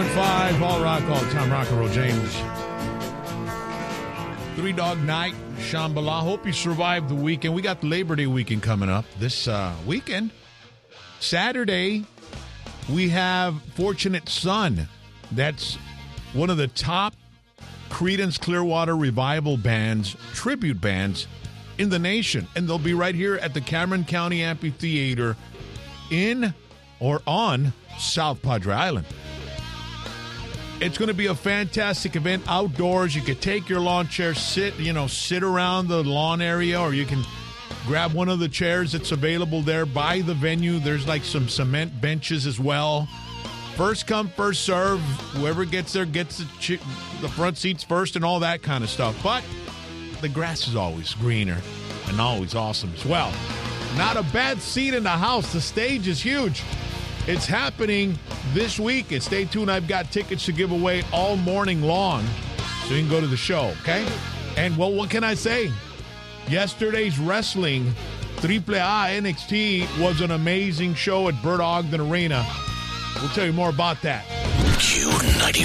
101.5 All Rock, all time rock and roll. James. Three Dog Night, Shambhala. Hope you survived the weekend. We got Labor Day weekend coming up this weekend. Saturday, we have Fortunate Son. That's one of the top Creedence Clearwater Revival bands, tribute bands in the nation. And they'll be right here at the Cameron County Amphitheater in or on South Padre Island. It's going to be a fantastic event outdoors. You could take your lawn chair, sit around the lawn area, or you can grab one of the chairs that's available there by the venue. There's like some cement benches as well. First come, first serve. Whoever gets there gets the front seats first and all that kind of stuff. But the grass is always greener and always awesome as well. Not a bad seat in the house. The stage is huge. It's happening this week. And stay tuned. I've got tickets to give away all morning long, so you can go to the show, okay? And, well, what can I say? Yesterday's wrestling, AAA NXT, was an amazing show at Bert Ogden Arena. We'll tell you more about that. Q90.